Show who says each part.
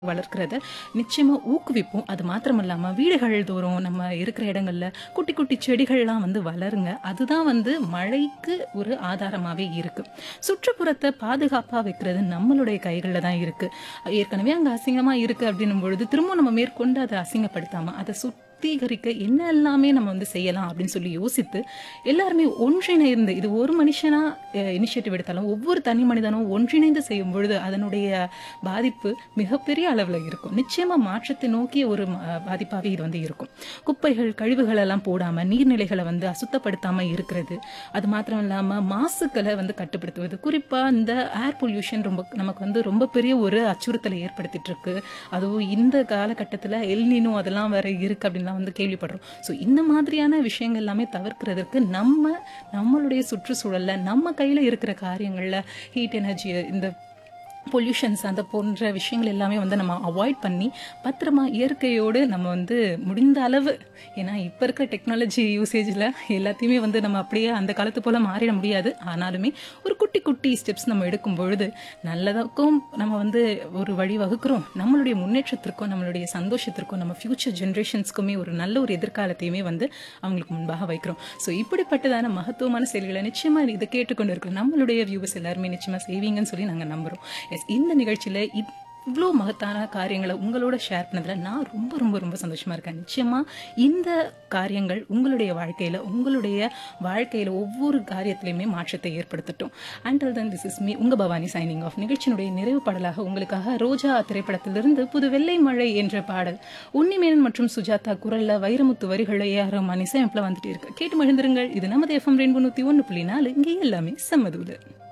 Speaker 1: வளர்க்கிறத நிச்சயமா ஊக்குவிப்போம். அது மாத்திரமல்லாம வீடுகள் தோறும் நம்ம இருக்கிற இடங்கள்ல குட்டி குட்டி செடிகள்லாம் வளருங்க. அதுதான் மழைக்கு ஒரு ஆதாரமாவே இருக்கு. சுற்றுப்புறத்தை பாதுகாப்பா வைக்கிறது நம்மளுடைய கைகள்ல தான் இருக்கு. ஏற்கனவே அங்க அசிங்கமா இருக்கு அப்படின்னும் பொழுது திரும்ப நம்ம மேற்கொண்டு அதை அசிங்கப்படுத்தாம அதை சுத்திகரிக்க என்ன எல்லாமே நம்ம செய்யலாம் அப்படின்னு சொல்லி யோசித்து எல்லாருமே ஒன்றிணைந்து இது ஒரு மனுஷனா இனிஷியேட்டிவ் எடுத்தாலும் ஒவ்வொரு தனி மனிதனும் ஒன்றிணைந்து செய்யும் பொழுது அதனுடைய பாதிப்பு மிகப்பெரிய அளவில் இருக்கும். நிச்சயமா மாற்றத்தை நோக்கிய ஒரு பாதிப்பாகவே இது இருக்கும். குப்பைகள் கழிவுகள் எல்லாம் போடாம நீர்நிலைகளை அசுத்தப்படுத்தாம இருக்கிறது. அது மாத்திரம் இல்லாம மாசுக்களை கட்டுப்படுத்துவது. குறிப்பா இந்த ஏர் பொல்யூஷன் நமக்கு ரொம்ப பெரிய ஒரு அச்சுறுத்தலை ஏற்படுத்திட்டு இருக்கு. அதுவும் இந்த காலகட்டத்தில் எல்னினோ அதெல்லாம் வேற இருக்கு அப்படின்லாம் கேள்விப்படுறோம். ஸோ இந்த மாதிரியான விஷயங்கள் எல்லாமே தவிர்க்கிறதுக்கு நம்மளுடைய சுற்றுச்சூழல்ல நம்ம கையில இருக்கிற காரியங்கள்ல ஹீட் எனர்ஜி இந்த பொல்யூஷன்ஸ் அந்த போன்ற விஷயங்கள் எல்லாமே நம்ம அவாய்ட் பண்ணி பத்திரமா இயற்கையோடு நம்ம முடிந்த அளவு, ஏன்னா இப்போ இருக்கிற டெக்னாலஜி யூசேஜில் எல்லாத்தையுமே நம்ம அப்படியே அந்த காலத்து போல் மாறிட முடியாது. ஆனாலுமே ஒரு குட்டி குட்டி ஸ்டெப்ஸ் நம்ம எடுக்கும் பொழுது நல்லதாக்கும் நம்ம ஒரு வழி வகுக்கிறோம். நம்மளுடைய முன்னேற்றத்திற்கும் நம்மளுடைய சந்தோஷத்திற்கும் நம்ம ஃபியூச்சர் ஜென்ரேஷன்ஸ்க்குமே ஒரு நல்ல ஒரு எதிர்காலத்தையுமே அவங்களுக்கு முன்பாக வைக்கிறோம். ஸோ இப்படிப்பட்டதான மகத்துவமான செயல்களை நிச்சயமாக இதை கேட்டுக்கொண்டு இருக்கிறோம் நம்மளுடைய வியூவர்ஸ் எல்லாருமே நிச்சயமாக செய்வீங்கன்னு சொல்லி நாங்கள் நம்புகிறோம். இந்த நிகழ்ச்சியில இவ்வளோ மகத்தான காரியங்களை உங்களோட ஷேர் பண்ணதுல நான் ரொம்ப ரொம்ப ரொம்ப சந்தோஷமா இருக்கேன். நிச்சயமா இந்த காரியங்கள் உங்களுடைய வாழ்க்கையில ஒவ்வொரு காரியத்திலையுமே மாற்றத்தை ஏற்படுத்தட்டும். Until then, this is me, உங்க பவானி சைனிங் ஆஃப். நிகழ்ச்சியினுடைய நிறைவு பாடலாக உங்களுக்காக ரோஜா திரைப்படத்திலிருந்து புது வெள்ளை மழை என்ற பாடல் உன்னிமேனன் மற்றும் சுஜாதா குரல்ல வைரமுத்து வரிகளை இசையமைப்புல இருக்கு. கேட்டு மகிழ்ந்திருங்கள். இது நமது FM ரெயின்போ 101.4. இங்கே எல்லாமே சம்மதூது.